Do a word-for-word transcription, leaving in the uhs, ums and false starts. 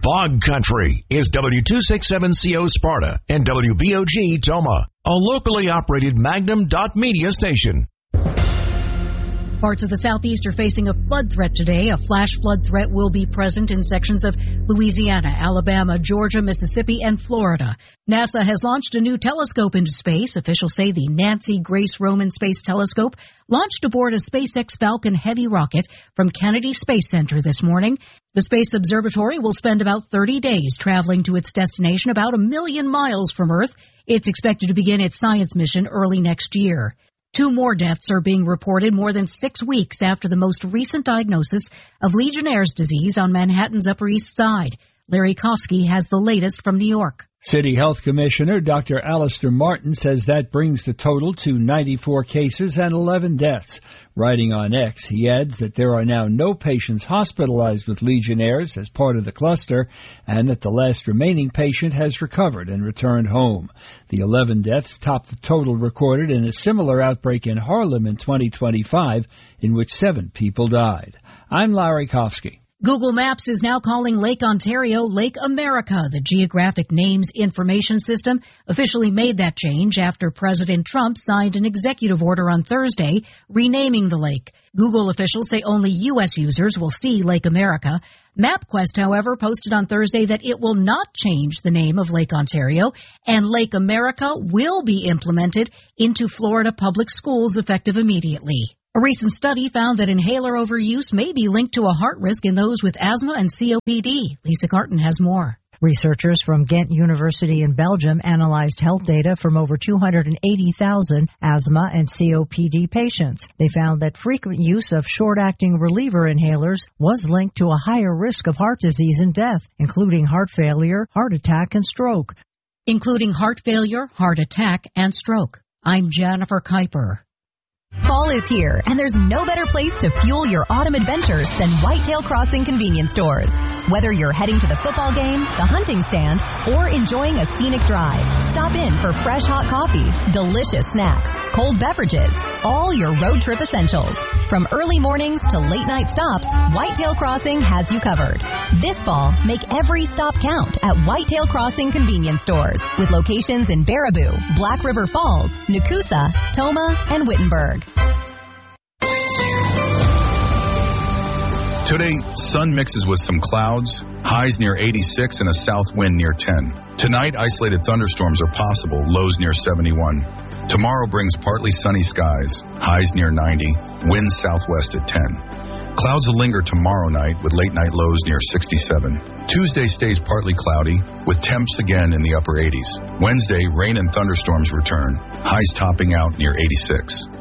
Bog Country is W two sixty-seven C O Sparta and W B O G Toma, a locally operated Magnum dot media station. Parts of the southeast are facing a flood threat today. A flash flood threat will be present in sections of Louisiana, Alabama, Georgia, Mississippi, and Florida. NASA has launched a new telescope into space. Officials say the Nancy Grace Roman Space Telescope launched aboard a SpaceX Falcon Heavy rocket from Kennedy Space Center this morning. The Space Observatory will spend about thirty days traveling to its destination about a million miles from Earth. It's expected to begin its science mission early next year. Two more deaths are being reported more than six weeks after the most recent diagnosis of Legionnaire's disease on Manhattan's Upper East Side. Larry Kofsky has the latest from New York. City Health Commissioner Doctor Alistair Martin says that brings the total to ninety-four cases and eleven deaths. Writing on X, he adds that there are now no patients hospitalized with Legionnaires as part of the cluster and that the last remaining patient has recovered and returned home. The eleven deaths top the total recorded in a similar outbreak in Harlem in twenty twenty-five, in which seven people died. I'm Larry Kofsky. Google Maps is now calling Lake Ontario Lake America. The Geographic Names Information System officially made that change after President Trump signed an executive order on Thursday renaming the lake. Google officials say only U S users will see Lake America. MapQuest, however, posted on Thursday that it will not change the name of Lake Ontario, and Lake America will be implemented into Florida public schools effective immediately. A recent study found that inhaler overuse may be linked to a heart risk in those with asthma and C O P D. Lisa Carton has more. Researchers from Ghent University in Belgium analyzed health data from over two hundred eighty thousand asthma and C O P D patients. They found that frequent use of short-acting reliever inhalers was linked to a higher risk of heart disease and death, including heart failure, heart attack, and stroke. Including heart failure, heart attack, and stroke. I'm Jennifer Kuiper. Fall is here, and there's no better place to fuel your autumn adventures than Whitetail Crossing convenience stores. Whether you're heading to the football game, the hunting stand, or enjoying a scenic drive, stop in for fresh hot coffee, delicious snacks, cold beverages, all your road trip essentials. From early mornings to late night stops, Whitetail Crossing has you covered. This fall, make every stop count at Whitetail Crossing convenience stores with locations in Baraboo, Black River Falls, Nakusa, Toma, and Wittenberg. Today, sun mixes with some clouds, highs near eighty-six and a south wind near ten. Tonight, isolated thunderstorms are possible, lows near seventy-one. Tomorrow brings partly sunny skies, highs near ninety, winds southwest at ten. Clouds will linger tomorrow night with late night lows near sixty-seven. Tuesday stays partly cloudy with temps again in the upper eighties. Wednesday, rain and thunderstorms return, highs topping out near eighty-six.